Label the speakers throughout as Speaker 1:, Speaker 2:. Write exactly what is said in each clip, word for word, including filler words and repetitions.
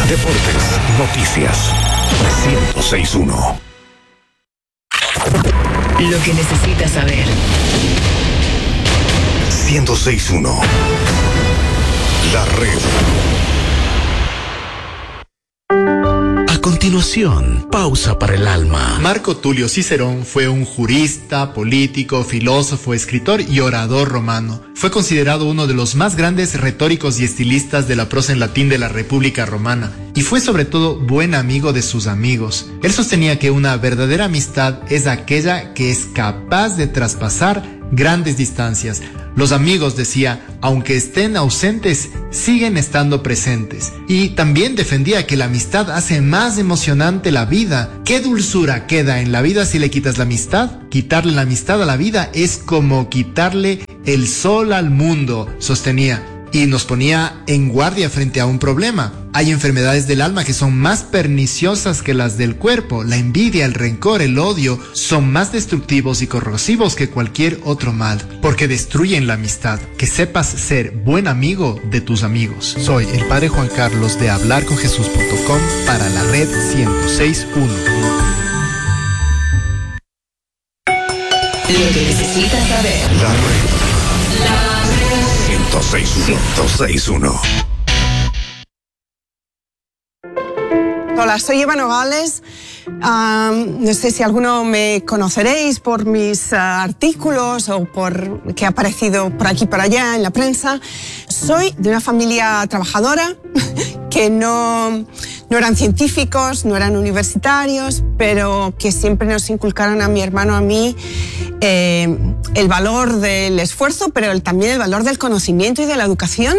Speaker 1: Deportes, noticias, ciento seis punto uno.
Speaker 2: Lo que necesitas saber.
Speaker 1: ciento seis punto uno. La red. A continuación, pausa para el alma.
Speaker 3: Marco Tulio Cicerón fue un jurista, político, filósofo, escritor y orador romano. Fue considerado uno de los más grandes retóricos y estilistas de la prosa en latín de la República Romana, y fue sobre todo buen amigo de sus amigos. Él sostenía que una verdadera amistad es aquella que es capaz de traspasar grandes distancias. Los amigos, decía, aunque estén ausentes, siguen estando presentes. Y también defendía que la amistad hace más emocionante la vida. ¿Qué dulzura queda en la vida si le quitas la amistad? Quitarle la amistad a la vida es como quitarle el sol al mundo, sostenía. Y nos ponía en guardia frente a un problema. Hay enfermedades del alma que son más perniciosas que las del cuerpo. La envidia, el rencor, el odio son más destructivos y corrosivos que cualquier otro mal, porque destruyen la amistad. Que sepas ser buen amigo de tus amigos.
Speaker 4: Soy el Padre Juan Carlos de hablar con jesús punto com para la red ciento seis punto uno.
Speaker 2: Lo que necesitas saber.
Speaker 1: La red.
Speaker 2: La red.
Speaker 1: ciento seis punto uno.
Speaker 5: Hola, soy Eva Nogales. Um, no sé si alguno me conoceréis por mis uh, artículos o por que ha aparecido por aquí y por allá en la prensa. Soy de una familia trabajadora que no, no eran científicos, no eran universitarios, pero que siempre nos inculcaron a mi hermano, a mí, eh, el valor del esfuerzo, pero el, también el valor del conocimiento y de la educación.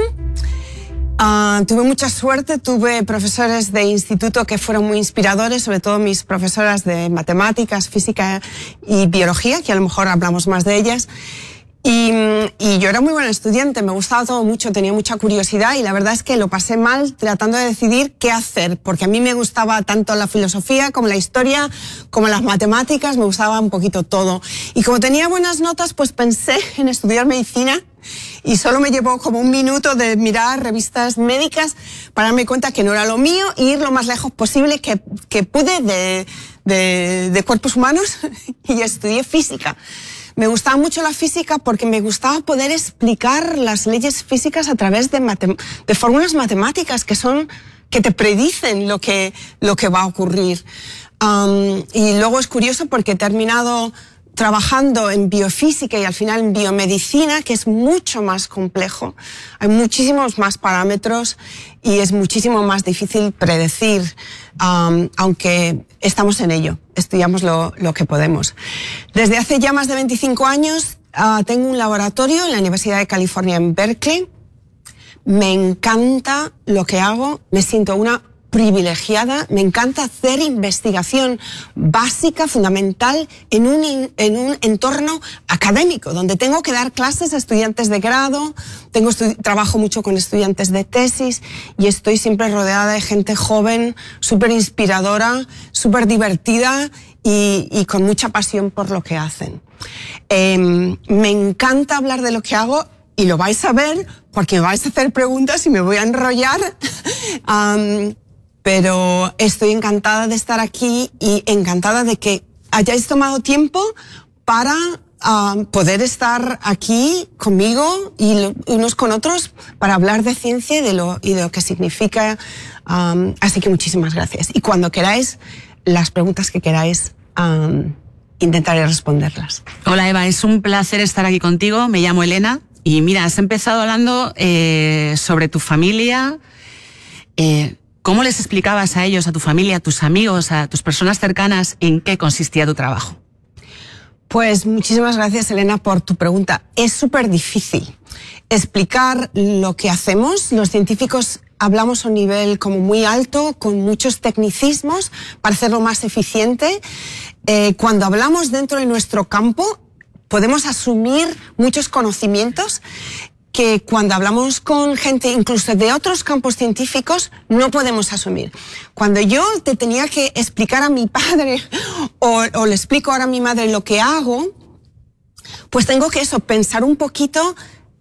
Speaker 5: Uh, tuve mucha suerte, tuve profesores de instituto que fueron muy inspiradores, sobre todo mis profesoras de matemáticas, física y biología, que a lo mejor hablamos más de ellas. Y, y yo era muy buena estudiante, me gustaba todo mucho, tenía mucha curiosidad y la verdad es que lo pasé mal tratando de decidir qué hacer, porque a mí me gustaba tanto la filosofía como la historia, como las matemáticas, me gustaba un poquito todo. Y como tenía buenas notas, pues pensé en estudiar medicina. Y solo me llevó como un minuto de mirar revistas médicas para darme cuenta que no era lo mío y ir lo más lejos posible que, que pude de, de, de cuerpos humanos y estudié física. Me gustaba mucho la física porque me gustaba poder explicar las leyes físicas a través de, matem- de fórmulas matemáticas que son, que te predicen lo que, lo que va a ocurrir. Um, y luego es curioso porque he terminado trabajando en biofísica y al final en biomedicina, que es mucho más complejo. Hay muchísimos más parámetros y es muchísimo más difícil predecir, um, aunque estamos en ello, estudiamos lo, lo que podemos. Desde hace ya más de veinticinco años uh, tengo un laboratorio en la Universidad de California en Berkeley. Me encanta lo que hago, me siento una privilegiada, me encanta hacer investigación básica, fundamental, en un, en un entorno académico, donde tengo que dar clases a estudiantes de grado, tengo trabajo mucho con estudiantes de tesis y estoy siempre rodeada de gente joven, súper inspiradora, súper divertida y, y con mucha pasión por lo que hacen. Eh, me encanta hablar de lo que hago y lo vais a ver porque me vais a hacer preguntas y me voy a enrollar. um, Pero estoy encantada de estar aquí y encantada de que hayáis tomado tiempo para uh, poder estar aquí conmigo y lo, unos con otros para hablar de ciencia y de lo, y de lo que significa. Um, así que muchísimas gracias. Y cuando queráis, las preguntas que queráis, um, intentaré responderlas.
Speaker 6: Hola Eva, es un placer estar aquí contigo. Me llamo Elena y mira, has empezado hablando eh, sobre tu familia. Eh, ¿Cómo les explicabas a ellos, a tu familia, a tus amigos, a tus personas cercanas, en qué consistía tu trabajo?
Speaker 5: Pues muchísimas gracias, Elena, por tu pregunta. Es súper difícil explicar lo que hacemos. Los científicos hablamos a un nivel como muy alto, con muchos tecnicismos, para hacerlo más eficiente. Eh, cuando hablamos dentro de nuestro campo, podemos asumir muchos conocimientos que cuando hablamos con gente incluso de otros campos científicos no podemos asumir. Cuando yo te tenía que explicar a mi padre o, o le explico ahora a mi madre lo que hago, pues tengo que eso, pensar un poquito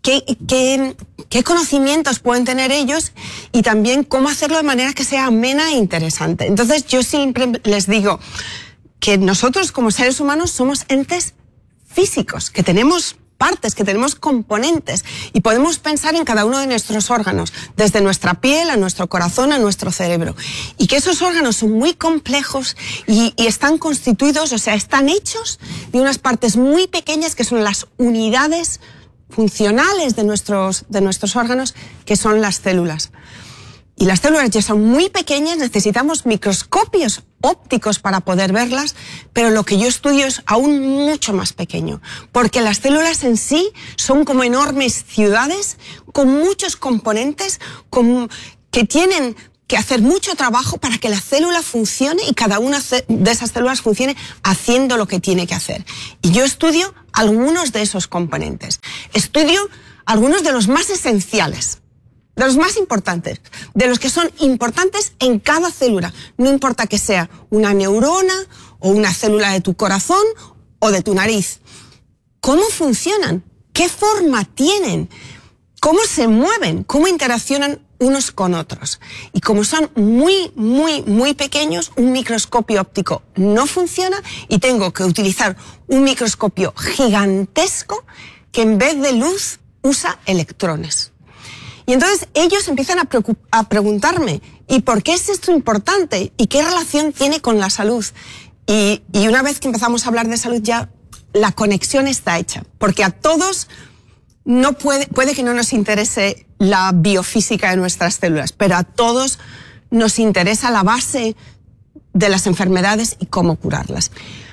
Speaker 5: qué, qué, qué conocimientos pueden tener ellos y también cómo hacerlo de manera que sea amena e interesante. Entonces yo siempre les digo que nosotros como seres humanos somos entes físicos, que tenemos partes, que tenemos componentes y podemos pensar en cada uno de nuestros órganos, desde nuestra piel a nuestro corazón a nuestro cerebro, y que esos órganos son muy complejos y, y están constituidos, o sea, están hechos de unas partes muy pequeñas que son las unidades funcionales de nuestros, de nuestros órganos, que son las células. Y las células ya son muy pequeñas, necesitamos microscopios ópticos para poder verlas, pero lo que yo estudio es aún mucho más pequeño, porque las células en sí son como enormes ciudades con muchos componentes con, que tienen que hacer mucho trabajo para que la célula funcione y cada una de esas células funcione haciendo lo que tiene que hacer. Y yo estudio algunos de esos componentes. Estudio algunos de los más esenciales, de los más importantes, de los que son importantes en cada célula. No importa que sea una neurona o una célula de tu corazón o de tu nariz. ¿Cómo funcionan? ¿Qué forma tienen? ¿Cómo se mueven? ¿Cómo interaccionan unos con otros? Y como son muy, muy, muy pequeños, un microscopio óptico no funciona y tengo que utilizar un microscopio gigantesco que en vez de luz usa electrones. Y entonces ellos empiezan a, a preguntarme, ¿y por qué es esto importante? ¿Y qué relación tiene con la salud? Y, y una vez que empezamos a hablar de salud ya la conexión está hecha, porque a todos no puede, puede que no nos interese la biofísica de nuestras células, pero a todos nos interesa la base de las enfermedades y cómo curarlas.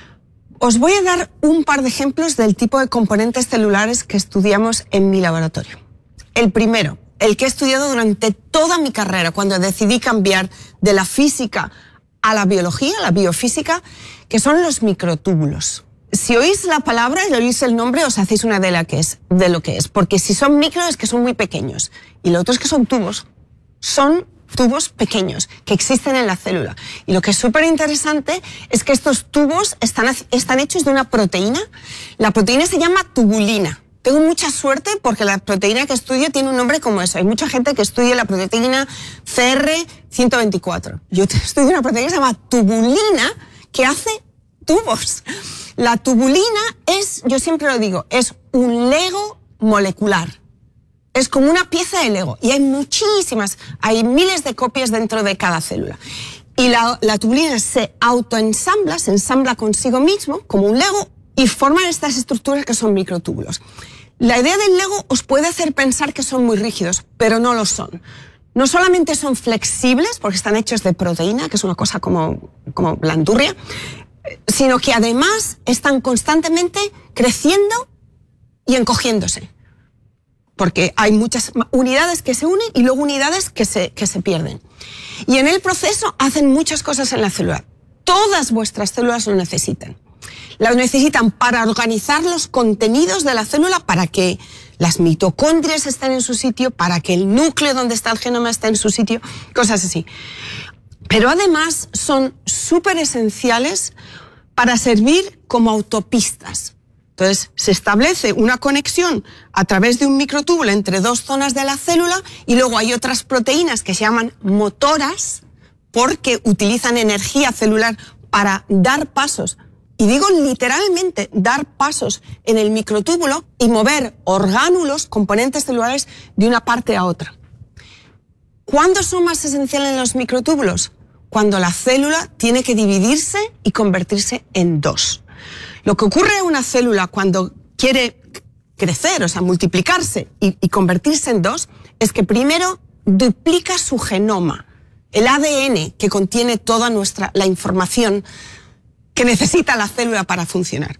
Speaker 5: Os voy a dar un par de ejemplos del tipo de componentes celulares que estudiamos en mi laboratorio. El primero, el que he estudiado durante toda mi carrera, cuando decidí cambiar de la física a la biología, a la biofísica, que son los microtúbulos. Si oís la palabra y oís el nombre, os hacéis una idea de, la que es, de lo que es. Porque si son micro es que son muy pequeños. Y lo otro es que son tubos. Son tubos pequeños que existen en la célula. Y lo que es súper interesante es que estos tubos están, están hechos de una proteína. La proteína se llama tubulina. Tengo mucha suerte porque la proteína que estudio tiene un nombre como eso. Hay mucha gente que estudia la proteína C R ciento veinticuatro. Yo estudio una proteína que se llama tubulina que hace tubos. La tubulina es, yo siempre lo digo, es un Lego molecular. Es como una pieza de Lego. Y hay muchísimas, hay miles de copias dentro de cada célula. Y la, la tubulina se autoensambla, se ensambla consigo mismo como un Lego y forman estas estructuras que son microtúbulos. La idea del Lego os puede hacer pensar que son muy rígidos, pero no lo son. No solamente son flexibles, porque están hechos de proteína, que es una cosa como, como blandurria, sino que además están constantemente creciendo y encogiéndose. Porque hay muchas unidades que se unen y luego unidades que se, que se pierden. Y en el proceso hacen muchas cosas en la célula. Todas vuestras células lo necesitan. Las necesitan para organizar los contenidos de la célula, para que las mitocondrias estén en su sitio, para que el núcleo donde está el genoma esté en su sitio, cosas así. Pero además son súper esenciales para servir como autopistas. Entonces se establece una conexión a través de un microtúbulo entre dos zonas de la célula y luego hay otras proteínas que se llaman motoras porque utilizan energía celular para dar pasos. Y digo literalmente dar pasos en el microtúbulo y mover orgánulos, componentes celulares, de una parte a otra. ¿Cuándo son más esenciales los microtúbulos? Cuando la célula tiene que dividirse y convertirse en dos. Lo que ocurre en una célula cuando quiere crecer, o sea, multiplicarse y, y convertirse en dos, es que primero duplica su genoma, el A D N que contiene toda nuestra, la información que necesita la célula para funcionar.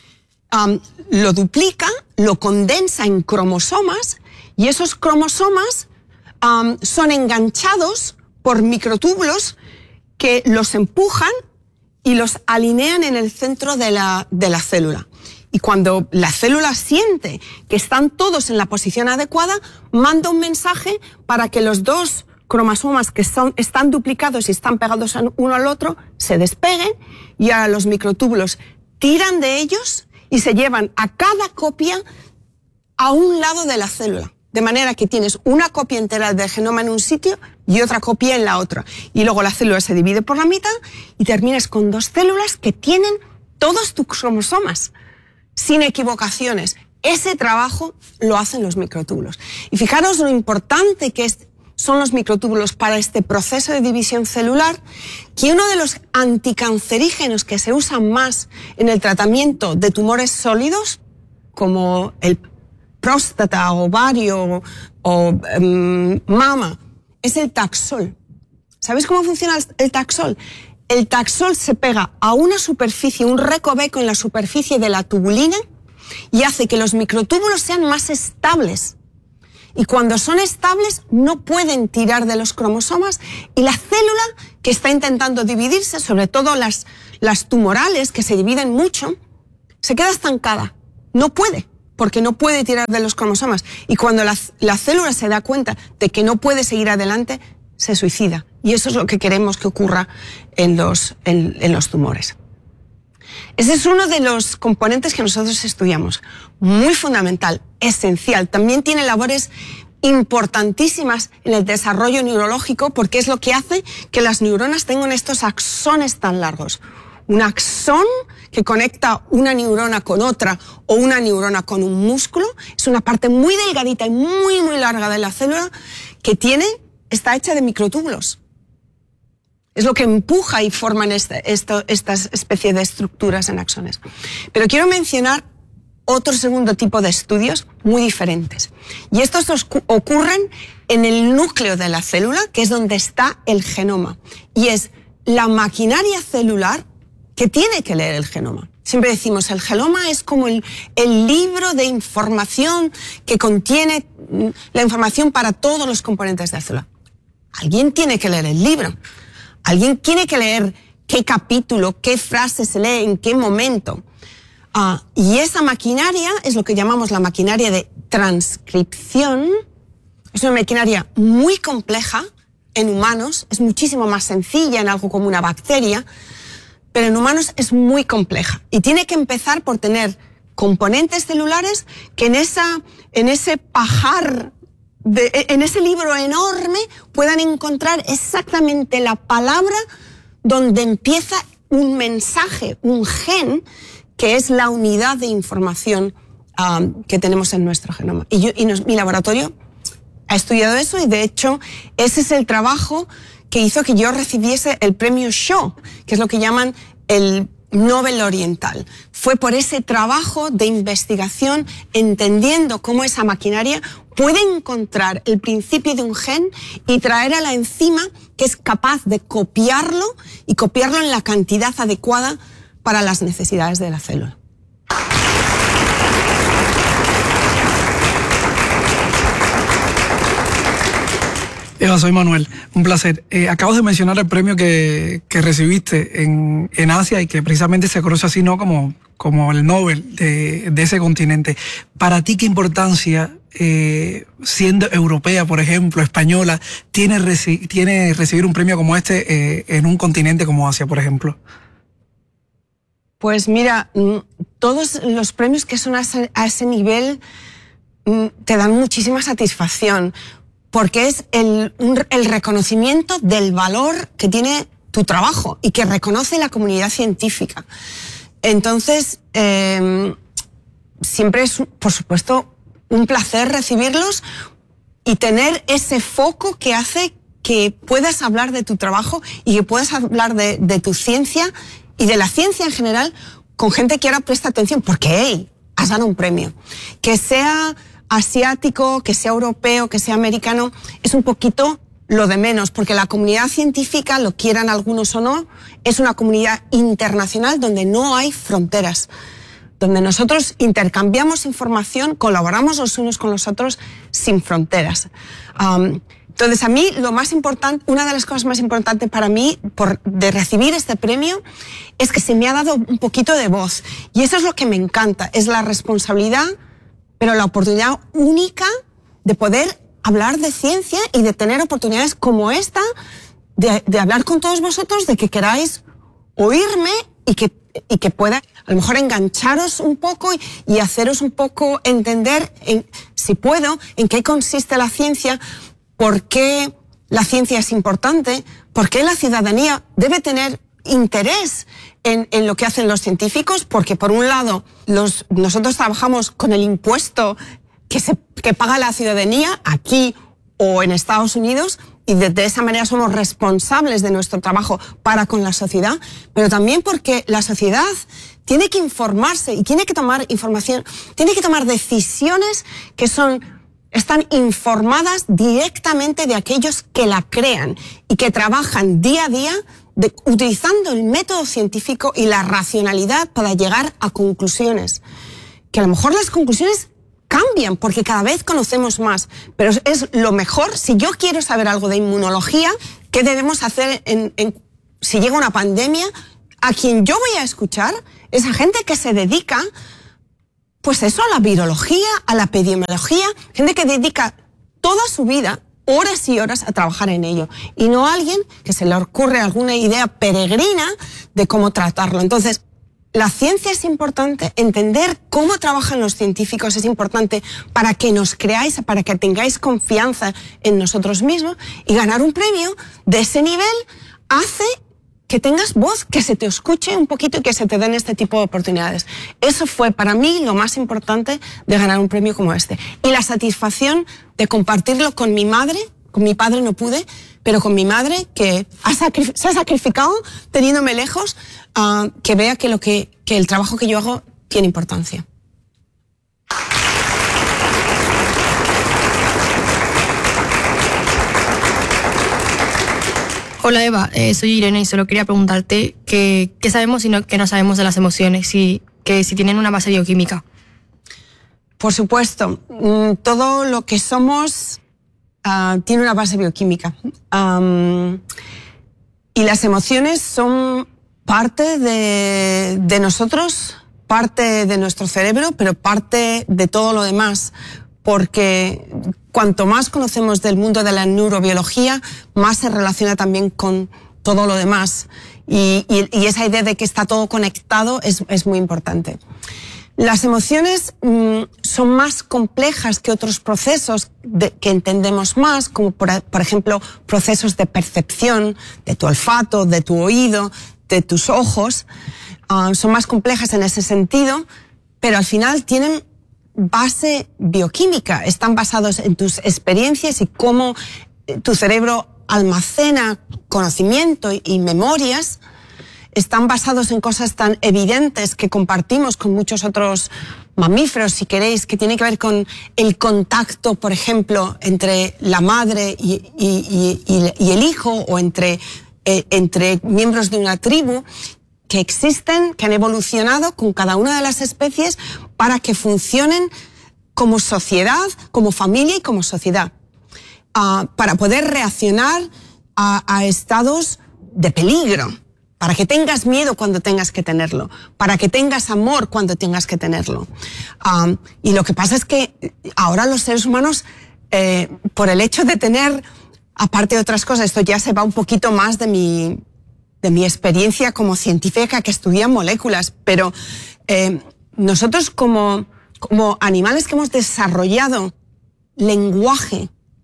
Speaker 5: Um, lo duplica, lo condensa en cromosomas y esos cromosomas um, son enganchados por microtúbulos que los empujan y los alinean en el centro de la, de la célula. Y cuando la célula siente que están todos en la posición adecuada, manda un mensaje para que los dos cromosomas que son, están duplicados y están pegados uno al otro se despeguen y ahora los microtúbulos tiran de ellos y se llevan a cada copia a un lado de la célula. De manera que tienes una copia entera del genoma en un sitio y otra copia en la otra. Y luego la célula se divide por la mitad y terminas con dos células que tienen todos tus cromosomas, sin equivocaciones. Ese trabajo lo hacen los microtúbulos. Y fijaros lo importante que es, son los microtúbulos para este proceso de división celular, que uno de los anticancerígenos que se usan más en el tratamiento de tumores sólidos, como el próstata, ovario o um, mama, es el Taxol. ¿Sabéis cómo funciona el Taxol? El Taxol se pega a una superficie, un recoveco en la superficie de la tubulina y hace que los microtúbulos sean más estables. Y cuando son estables no pueden tirar de los cromosomas y la célula que está intentando dividirse, sobre todo las, las tumorales que se dividen mucho, se queda estancada. No puede. Porque no puede tirar de los cromosomas. Y cuando la, la célula se da cuenta de que no puede seguir adelante, se suicida. Y eso es lo que queremos que ocurra en los, en, en los tumores. Ese es uno de los componentes que nosotros estudiamos. Muy fundamental, esencial. También tiene labores importantísimas en el desarrollo neurológico porque es lo que hace que las neuronas tengan estos axones tan largos. Un axón que conecta una neurona con otra o una neurona con un músculo es una parte muy delgadita y muy, muy larga de la célula que tiene, está hecha de microtúbulos. Es lo que empuja y forman este, esto, estas especies de estructuras en axones. Pero quiero mencionar otro segundo tipo de estudios muy diferentes. Y estos ocurren en el núcleo de la célula, que es donde está el genoma. Y es la maquinaria celular que tiene que leer el genoma. Siempre decimos, el genoma es como el, el libro de información que contiene la información para todos los componentes de la célula. Alguien tiene que leer el libro. Alguien tiene que leer qué capítulo, qué frase se lee, en qué momento. Uh, y esa maquinaria es lo que llamamos la maquinaria de transcripción. Es una maquinaria muy compleja en humanos, es muchísimo más sencilla en algo como una bacteria, pero en humanos es muy compleja y tiene que empezar por tener componentes celulares que en, esa, en ese pajar, de, en ese libro enorme puedan encontrar exactamente la palabra donde empieza un mensaje, un gen, que es la unidad de información um, que tenemos en nuestro genoma. Y, yo, y nos, mi laboratorio ha estudiado eso y de hecho ese es el trabajo que hizo que yo recibiese el premio Shaw, que es lo que llaman el Nobel Oriental. Fue por ese trabajo de investigación, entendiendo cómo esa maquinaria puede encontrar el principio de un gen y traer a la enzima que es capaz de copiarlo y copiarlo en la cantidad adecuada para las necesidades de la célula.
Speaker 7: Eva, soy Manuel, un placer. Eh, acabas de mencionar el premio que, que recibiste en, en Asia y que precisamente se conoce así, ¿no? Como, como el Nobel de, de ese continente. Para ti, ¿qué importancia, eh, siendo europea, por ejemplo, española, tiene, reci tiene recibir un premio como este eh, en un continente como Asia, por ejemplo?
Speaker 5: Pues mira, todos los premios que son a ese, a ese nivel te dan muchísima satisfacción. Porque es el, un, el reconocimiento del valor que tiene tu trabajo y que reconoce la comunidad científica. Entonces, eh, siempre es, por supuesto, un placer recibirlos y tener ese foco que hace que puedas hablar de tu trabajo y que puedas hablar de, de tu ciencia y de la ciencia en general con gente que ahora presta atención. Porque, hey, has dado un premio. Que sea asiático, que sea europeo, que sea americano, es un poquito lo de menos, porque la comunidad científica, lo quieran algunos o no, es una comunidad internacional donde no hay fronteras, donde nosotros intercambiamos información, colaboramos los unos con los otros sin fronteras. Um, entonces, a mí lo más importante, una de las cosas más importantes para mí por, de recibir este premio es que se me ha dado un poquito de voz. Y eso es lo que me encanta, es la responsabilidad, pero la oportunidad única de poder hablar de ciencia y de tener oportunidades como esta, de, de hablar con todos vosotros, de que queráis oírme y que y que pueda a lo mejor engancharos un poco y, y haceros un poco entender, en, si puedo, en qué consiste la ciencia, por qué la ciencia es importante, por qué la ciudadanía debe tener interés en, en lo que hacen los científicos, porque por un lado los, nosotros trabajamos con el impuesto que, se, que paga la ciudadanía aquí o en Estados Unidos, y de, de esa manera somos responsables de nuestro trabajo para con la sociedad, pero también porque la sociedad tiene que informarse y tiene que tomar información, tiene que tomar decisiones que son, están informadas directamente de aquellos que la crean y que trabajan día a día de, utilizando el método científico y la racionalidad para llegar a conclusiones. Que a lo mejor las conclusiones cambian porque cada vez conocemos más, pero es lo mejor. Si yo quiero saber algo de inmunología, ¿qué debemos hacer en, en, si llega una pandemia? A quien yo voy a escuchar es a gente que se dedica, pues eso, a la virología, a la epidemiología, gente que dedica toda su vida, horas y horas, a trabajar en ello, y no a alguien que se le ocurre alguna idea peregrina de cómo tratarlo. Entonces, la ciencia es importante, entender cómo trabajan los científicos es importante para que nos creáis, para que tengáis confianza en nosotros mismos, y ganar un premio de ese nivel hace que tengas voz, que se te escuche un poquito y que se te den este tipo de oportunidades. Eso fue para mí lo más importante de ganar un premio como este. Y la satisfacción de compartirlo con mi madre. Con mi padre no pude, pero con mi madre, que ha sacrif- se ha sacrificado teniéndome lejos, uh, que vea que, lo que, que el trabajo que yo hago tiene importancia.
Speaker 8: Hola Eva, eh, soy Irene y solo quería preguntarte qué sabemos y no, qué no sabemos de las emociones, y que si tienen una base bioquímica.
Speaker 5: Por supuesto, todo lo que somos Uh, tiene una base bioquímica. Um, y las emociones son parte de, de nosotros, parte de nuestro cerebro, pero parte de todo lo demás. Porque cuanto más conocemos del mundo de la neurobiología, más se relaciona también con todo lo demás. Y, y, y esa idea de que está todo conectado es, es muy importante. Las emociones mmm, son más complejas que otros procesos de, que entendemos más, como por, por ejemplo procesos de percepción, de tu olfato, de tu oído, de tus ojos. Uh, son más complejas en ese sentido, pero al final tienen base bioquímica. Están basados en tus experiencias y cómo tu cerebro almacena conocimiento y, y memorias. Están basados en cosas tan evidentes que compartimos con muchos otros mamíferos, si queréis, que tiene que ver con el contacto, por ejemplo, entre la madre y, y, y, y el hijo, o entre, eh, entre miembros de una tribu, que existen, que han evolucionado con cada una de las especies para que funcionen como sociedad, como familia y como sociedad, uh, para poder reaccionar a, a estados de peligro. Para que tengas miedo cuando tengas que tenerlo, para que tengas amor cuando tengas que tenerlo. Um, y lo que pasa es que ahora los seres humanos, eh, por el hecho de tener, aparte de otras cosas, esto ya se va un poquito más de mi, de mi experiencia como científica que estudia moléculas, pero eh, nosotros como, como animales que hemos desarrollado lenguaje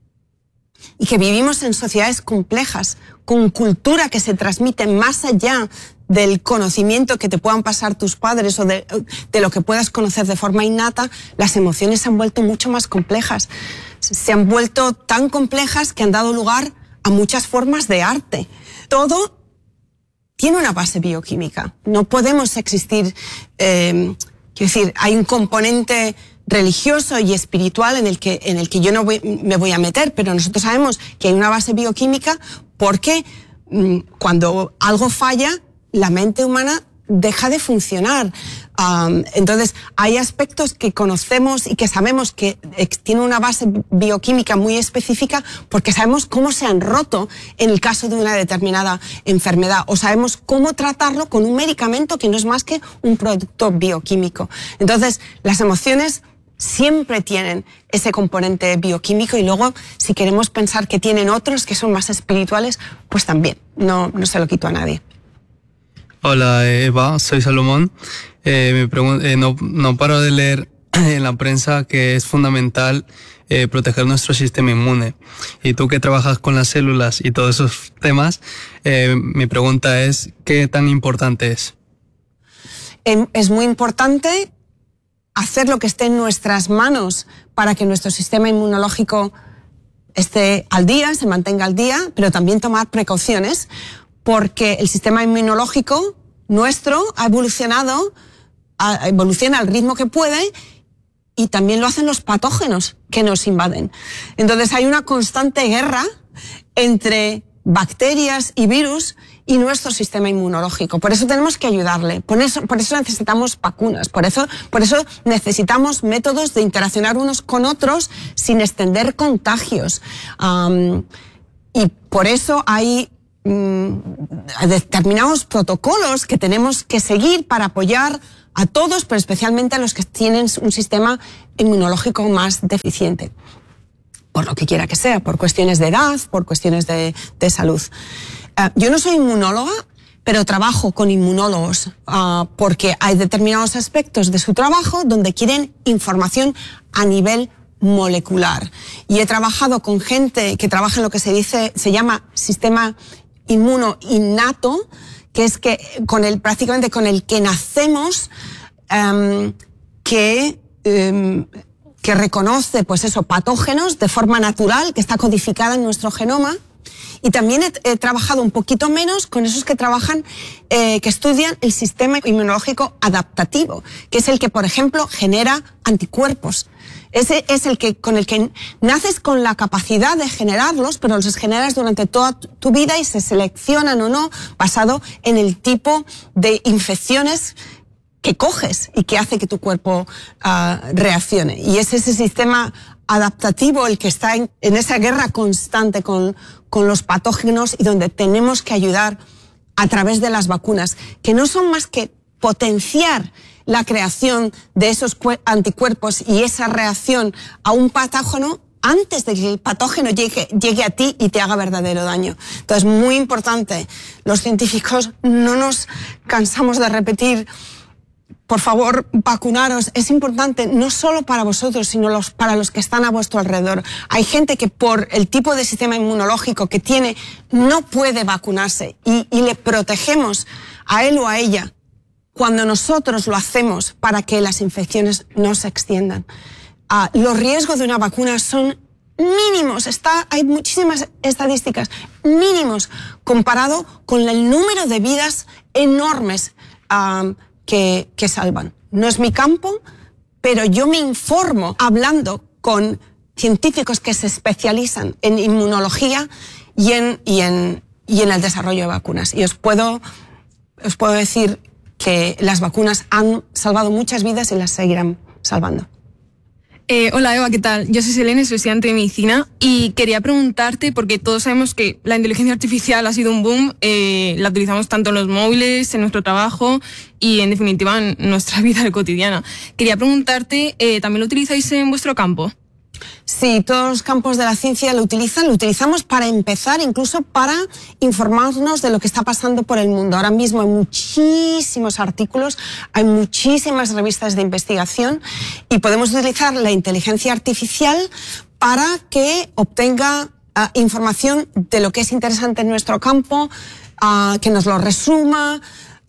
Speaker 5: y que vivimos en sociedades complejas, con cultura que se transmite más allá del conocimiento que te puedan pasar tus padres o de, de lo que puedas conocer de forma innata, las emociones se han vuelto mucho más complejas. Se han vuelto tan complejas que han dado lugar a muchas formas de arte. Todo tiene una base bioquímica. No podemos existir, eh, quiero decir, hay un componente religioso y espiritual en el que, en el que yo no voy, me voy a meter, pero nosotros sabemos que hay una base bioquímica porque mmm, cuando algo falla, la mente humana deja de funcionar. Um, entonces, hay aspectos que conocemos y que sabemos que tienen una base bioquímica muy específica porque sabemos cómo se han roto en el caso de una determinada enfermedad, o sabemos cómo tratarlo con un medicamento que no es más que un producto bioquímico. Entonces, las emociones siempre tienen ese componente bioquímico, y luego si queremos pensar que tienen otros que son más espirituales, pues también, no, no se lo quito a nadie.
Speaker 9: Hola Eva, soy Salomón. Eh, me pregun- eh, no, no paro de leer en la prensa que es fundamental eh, proteger nuestro sistema inmune. Y tú que trabajas con las células y todos esos temas, eh, mi pregunta es, ¿qué tan importante es?
Speaker 5: Es muy importante hacer lo que esté en nuestras manos para que nuestro sistema inmunológico esté al día, se mantenga al día, pero también tomar precauciones, porque el sistema inmunológico nuestro ha evolucionado, a, evoluciona al ritmo que puede, y también lo hacen los patógenos que nos invaden. Entonces hay una constante guerra entre bacterias y virus y nuestro sistema inmunológico. Por eso tenemos que ayudarle. Por eso, por eso necesitamos vacunas. Por eso, por eso necesitamos métodos de interaccionar unos con otros sin extender contagios. Um, y por eso hay um, determinados protocolos que tenemos que seguir para apoyar a todos, pero especialmente a los que tienen un sistema inmunológico más deficiente. Por lo que quiera que sea, por cuestiones de edad, por cuestiones de, de salud. Uh, yo no soy inmunóloga, pero trabajo con inmunólogos uh, porque hay determinados aspectos de su trabajo donde quieren información a nivel molecular. Y he trabajado con gente que trabaja en lo que se dice, se llama sistema inmuno innato, que es que con el, prácticamente con el que nacemos, um, que... Um, que reconoce, pues eso, patógenos de forma natural, que está codificada en nuestro genoma. Y también he, he trabajado un poquito menos con esos que trabajan, eh, que estudian el sistema inmunológico adaptativo, que es el que, por ejemplo, genera anticuerpos. Ese es el que, con el que naces con la capacidad de generarlos, pero los generas durante toda tu vida y se seleccionan o no basado en el tipo de infecciones que coges y que hace que tu cuerpo uh, reaccione. Y es ese sistema adaptativo el que está en, en esa guerra constante con, con los patógenos y donde tenemos que ayudar a través de las vacunas, que no son más que potenciar la creación de esos anticuerpos y esa reacción a un patógeno antes de que el patógeno llegue, llegue a ti y te haga verdadero daño. Entonces, muy importante, los científicos no nos cansamos de repetir: por favor, vacunaros. Es importante no solo para vosotros, sino los, para los que están a vuestro alrededor. Hay gente que por el tipo de sistema inmunológico que tiene no puede vacunarse y, y le protegemos a él o a ella cuando nosotros lo hacemos para que las infecciones no se extiendan. Uh, los riesgos de una vacuna son mínimos. Está, hay muchísimas estadísticas mínimos comparado con el número de vidas enormes um, Que, que salvan. No es mi campo, pero yo me informo hablando con científicos que se especializan en inmunología y en, y en, y en el desarrollo de vacunas. Y os puedo, os puedo decir que las vacunas han salvado muchas vidas y las seguirán salvando.
Speaker 8: Eh, hola Eva, ¿qué tal? Yo soy Selene, soy estudiante de medicina y quería preguntarte, porque todos sabemos que la inteligencia artificial ha sido un boom, eh, la utilizamos tanto en los móviles, en nuestro trabajo y en definitiva en nuestra vida cotidiana. Quería preguntarte, eh, ¿también lo utilizáis en vuestro campo?
Speaker 5: Sí, todos los campos de la ciencia lo utilizan, lo utilizamos para empezar, incluso para informarnos de lo que está pasando por el mundo. Ahora mismo hay muchísimos artículos, hay muchísimas revistas de investigación y podemos utilizar la inteligencia artificial para que obtenga uh, información de lo que es interesante en nuestro campo, uh, que nos lo resuma.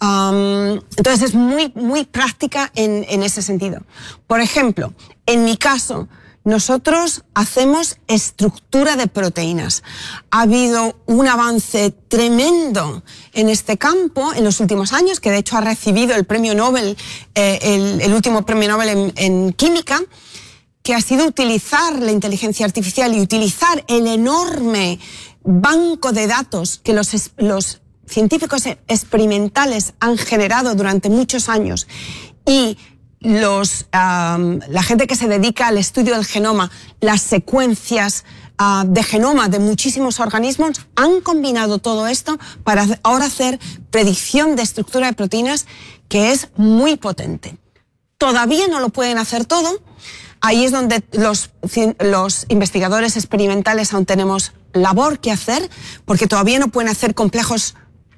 Speaker 5: Um, entonces es muy, muy práctica en, en ese sentido. Por ejemplo, en mi caso, nosotros hacemos estructura de proteínas. Ha habido un avance tremendo en este campo en los últimos años, que de hecho ha recibido el premio Nobel, eh, el, el último premio Nobel en, en química, que ha sido utilizar la inteligencia artificial y utilizar el enorme banco de datos que los, los científicos experimentales han generado durante muchos años y Los, um, la gente que se dedica al estudio del genoma, las secuencias uh, de genoma de muchísimos organismos, han combinado todo esto para ahora hacer predicción de estructura de proteínas que es muy potente. Todavía no lo pueden hacer todo. Ahí es donde los, los investigadores experimentales aún tenemos labor que hacer, porque todavía no pueden hacer complejos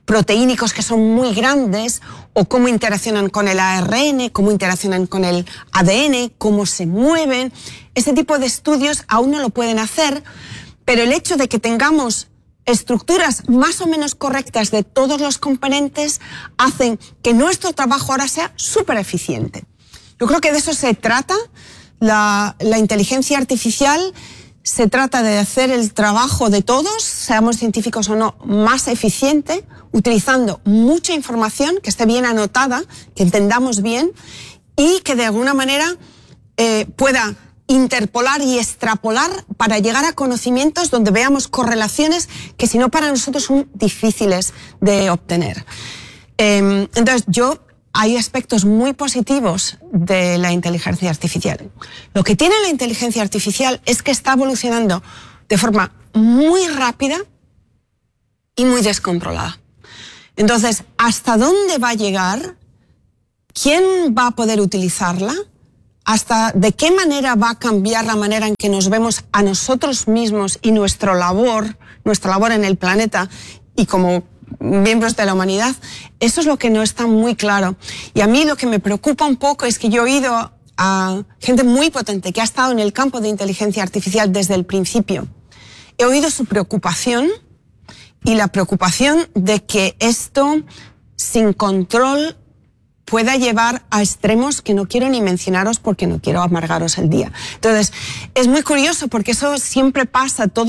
Speaker 5: proteínicos que son muy grandes, o cómo interaccionan con el A R N, cómo interaccionan con el A D N, cómo se mueven. Ese tipo de estudios aún no lo pueden hacer, pero el hecho de que tengamos estructuras más o menos correctas de todos los componentes hacen que nuestro trabajo ahora sea súper eficiente. Yo creo que de eso se trata. La, la inteligencia artificial se trata de hacer el trabajo de todos, seamos científicos o no, más eficiente, utilizando mucha información que esté bien anotada, que entendamos bien y que de alguna manera eh, pueda interpolar y extrapolar para llegar a conocimientos donde veamos correlaciones que si no para nosotros son difíciles de obtener. Eh, entonces yo... Hay aspectos muy positivos de la inteligencia artificial. Lo que tiene la inteligencia artificial es que está evolucionando de forma muy rápida y muy descontrolada. Entonces, ¿hasta dónde va a llegar? ¿Quién va a poder utilizarla? ¿Hasta de qué manera va a cambiar la manera en que nos vemos a nosotros mismos y nuestra labor, nuestra labor en el planeta y como miembros de la humanidad? Eso es lo que no está muy claro. Y a mí lo que me preocupa un poco es que yo he oído a gente muy potente que ha estado en el campo de inteligencia artificial desde el principio. He oído su preocupación y la preocupación de que esto sin control pueda llevar a extremos que no quiero ni mencionaros porque no quiero amargaros el día. Entonces, es muy curioso porque eso siempre pasa todo